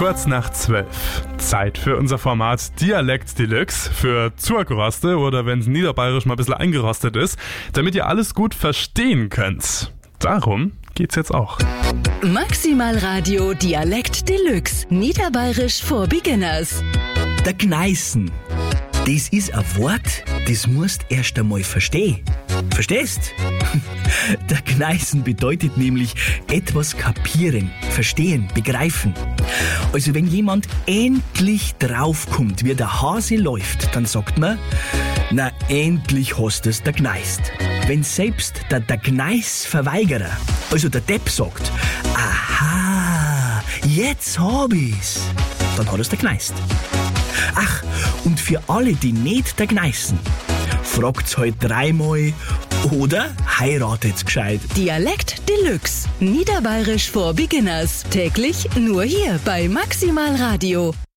Kurz nach 12. Zeit für unser Format Dialekt Deluxe für Zugerroste oder wenn es niederbayerisch mal ein bisschen eingerostet ist, damit ihr alles gut verstehen könnt. Darum geht's jetzt auch. Maximal Radio Dialekt Deluxe. Niederbayerisch for Beginners. Der Gneißen. Das ist ein Wort, das musst erst einmal verstehen. Verstehst? Der Gneißen bedeutet nämlich etwas kapieren, verstehen, begreifen. Also wenn jemand endlich draufkommt, wie der Hase läuft, dann sagt man, na endlich hast du's der Gneist. Wenn selbst der Gneisverweigerer, also der Depp sagt, aha, jetzt hab ich's, dann hat er's der Gneist. Ach, und für alle, die nicht der Gneißen, fragt's halt dreimal oder heiratet's gescheit. Dialekt Deluxe. Niederbayerisch for Beginners. Täglich nur hier bei Maximal Radio.